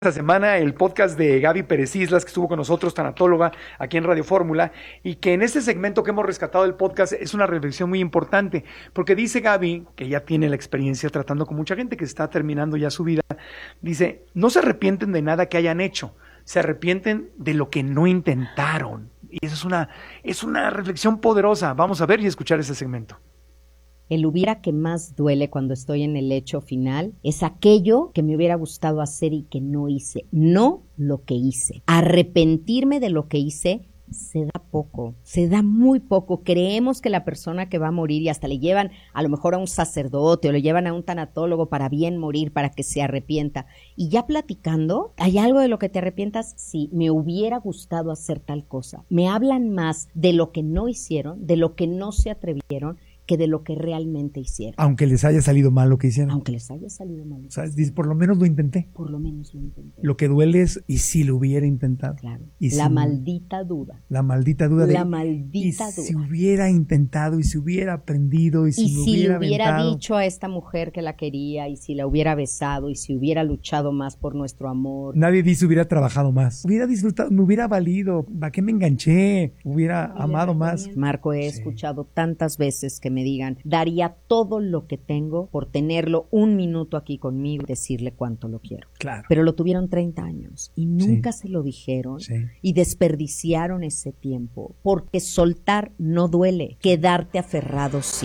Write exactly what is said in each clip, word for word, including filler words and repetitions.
Esta semana el podcast de Gaby Pérez Islas, que estuvo con nosotros, tanatóloga, aquí en Radio Fórmula, y que en este segmento que hemos rescatado del podcast es una reflexión muy importante, porque dice Gaby, que ya tiene la experiencia tratando con mucha gente que está terminando ya su vida, dice, no se arrepienten de nada que hayan hecho, se arrepienten de lo que no intentaron. Y eso es una, es una reflexión poderosa. Vamos a ver y escuchar ese segmento. El hubiera que más duele cuando estoy en el hecho final es aquello que me hubiera gustado hacer y que no hice, no lo que hice. Arrepentirme de lo que hice se da poco, se da muy poco. Creemos que la persona que va a morir, y hasta le llevan a lo mejor a un sacerdote o le llevan a un tanatólogo para bien morir, para que se arrepienta. Y ya platicando, ¿hay algo de lo que te arrepientas? Sí, me hubiera gustado hacer tal cosa. Me hablan más de lo que no hicieron, de lo que no se atrevieron, que de lo que realmente hicieron. Aunque les haya salido mal lo que hicieron. Aunque les haya salido mal. O sea, dice, por lo menos lo intenté. Por lo menos lo intenté. Lo que duele es, ¿y si lo hubiera intentado? Claro. ¿Y la si, maldita duda. La maldita duda de... La maldita y duda. si hubiera intentado, y si hubiera aprendido, y si, y me si hubiera le hubiera aventado. dicho a esta mujer que la quería, y si la hubiera besado, y si hubiera luchado más por nuestro amor. Nadie dice hubiera trabajado más. Hubiera disfrutado, me hubiera valido. ¿Para qué me enganché? Hubiera Hubiera amado más. Marco, he Sí. escuchado tantas veces que me digan, daría todo lo que tengo por tenerlo un minuto aquí conmigo y decirle cuánto lo quiero. Claro. Pero lo tuvieron treinta años y nunca Sí. se lo dijeron Sí. y desperdiciaron ese tiempo, porque soltar no duele, quedarte aferrado sí.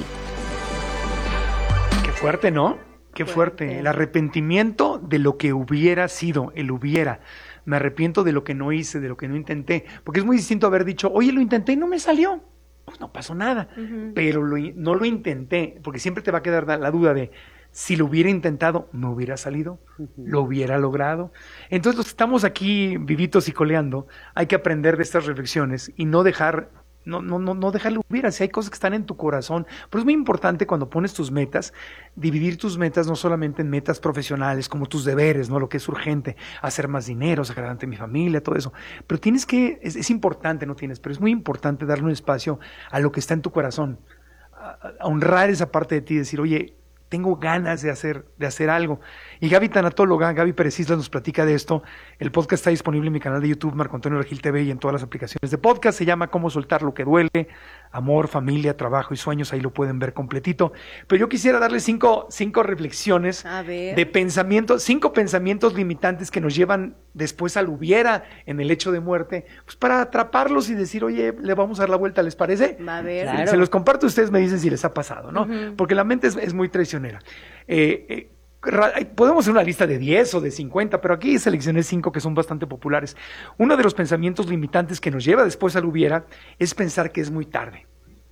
Qué fuerte, ¿no? Qué fuerte. Fuerte. El arrepentimiento de lo que hubiera sido, el hubiera. Me arrepiento de lo que no hice, de lo que no intenté. Porque es muy distinto haber dicho, oye, lo intenté y no me salió. Pues no pasó nada. Uh-huh. Pero lo, no lo intenté, porque siempre te va a quedar la duda de, si lo hubiera intentado, me hubiera salido, Uh-huh. lo hubiera logrado. Entonces, los que estamos aquí vivitos y coleando, hay que aprender de estas reflexiones y no dejar... No, no, no, no dejarlo hubiera, si hay cosas que están en tu corazón. Pero es muy importante cuando pones tus metas, dividir tus metas no solamente en metas profesionales, como tus deberes, ¿no? Lo que es urgente, hacer más dinero, sacar adelante a mi familia, todo eso. Pero tienes que, es, es importante, no tienes, pero es muy importante darle un espacio a lo que está en tu corazón, a, a honrar esa parte de ti, decir, oye, tengo ganas de hacer, de hacer algo. Y Gaby Tanatóloga, Gaby Pérez Islas nos platica de esto. El podcast está disponible en mi canal de YouTube, Marco Antonio Regil T V, y en todas las aplicaciones de podcast. Se llama Cómo soltar lo que duele, amor, familia, trabajo y sueños. Ahí lo pueden ver completito. Pero yo quisiera darle cinco, cinco reflexiones A ver. de pensamientos, cinco pensamientos limitantes que nos llevan después al hubiera en el hecho de muerte, pues para atraparlos y decir, oye, le vamos a dar la vuelta, ¿les parece? A ver. Claro. Se los comparto, ustedes me dicen si les ha pasado, ¿no? Ujú. Porque la mente es, es muy traicionera. Eh, eh, ra- podemos hacer una lista de diez o de cincuenta, pero aquí seleccioné cinco que son bastante populares. Uno de los pensamientos limitantes que nos lleva después al hubiera es pensar que es muy tarde.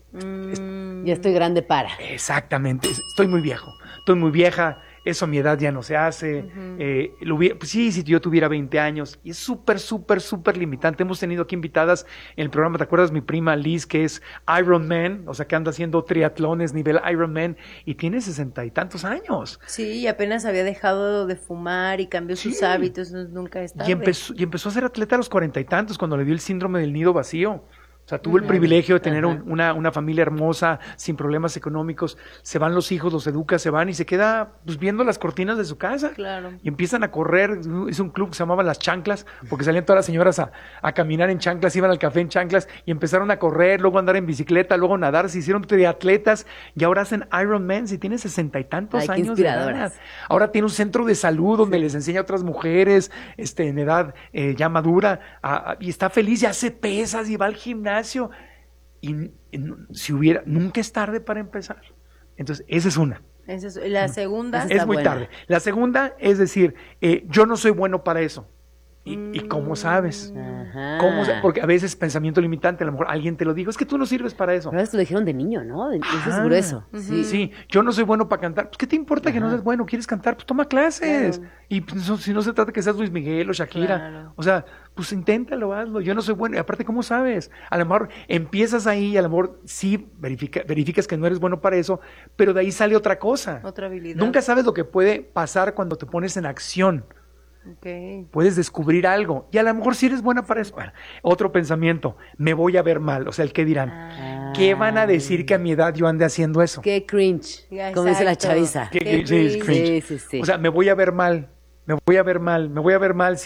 Mm, Ya estoy grande para. Exactamente, es- estoy muy viejo, estoy muy vieja, eso a mi edad ya no se hace. Ujú. eh, lo hubiera- pues sí, si yo tuviera veinte años, y es súper, súper, súper limitante. Hemos tenido aquí invitadas en el programa, ¿te acuerdas? Mi prima Liz, que es Ironman, o sea, que anda haciendo triatlones nivel Ironman, y tiene sesenta y tantos años. Sí, y apenas había dejado de fumar y cambió sus Sí. hábitos, no- nunca es tarde. Y empezó, y empezó a ser atleta a los cuarenta y tantos, cuando le dio el síndrome del nido vacío. O sea, tuvo el Ujú. privilegio de tener un- Ajá. una, una familia hermosa, sin problemas económicos. Se van los hijos, los educa, se van y se queda pues, viendo las cortinas de su casa. Claro. Y empiezan a correr. Es un club que se llamaba Las Chanclas, porque salían todas las señoras a, a caminar en chanclas, iban al café en chanclas y empezaron a correr, luego a andar en bicicleta, luego a nadar. Se hicieron triatletas y ahora hacen Ironman. Si tiene sesenta y tantos Ay, qué años de edad. inspiradoras. Ahora tiene un centro de salud donde les enseña a otras mujeres este, en edad eh, ya madura a- a- y está feliz y hace pesas y va al gimnasio. Y, y no- si hubiera, nunca es tarde para empezar. Entonces, esa es una. Esa es- la segunda. Esa Es está muy buena. tarde. La segunda es decir, eh, yo no soy bueno para eso. ¿Y, y Mm. cómo sabes? Ajá. ¿Cómo sa- Porque a veces pensamiento limitante, a lo mejor alguien te lo dijo, es que tú no sirves para eso. Pero eso lo dijeron de niño, ¿no? De- Eso Ah, es grueso. Ujú. Sí, sí, yo no soy bueno para cantar. Pues, ¿qué te importa que no Ajá. seas bueno? ¿Quieres cantar? Pues toma clases. Claro. Y pues, no- si no se trata que seas Luis Miguel o Shakira. Claro. O sea, pues inténtalo, hazlo. Yo no soy bueno. Y aparte, ¿cómo sabes? A lo mejor empiezas ahí y a lo mejor sí verifica- verificas que no eres bueno para eso, pero de ahí sale otra cosa. Otra habilidad. Nunca sabes lo que puede pasar cuando te pones en acción. Ok. Puedes descubrir algo. Y a lo mejor sí eres buena para eso. Bueno, otro pensamiento. Me voy a ver mal. O sea, el qué dirán. Ah, ¿Qué van a decir que a mi edad yo ande haciendo eso? Qué cringe, Ya, como dice la exacto. chaviza. ¿Qué- Qué sí, es cringe. cringe. Sí, sí, sí. O sea, me voy a ver mal. me voy a ver mal, me voy a ver mal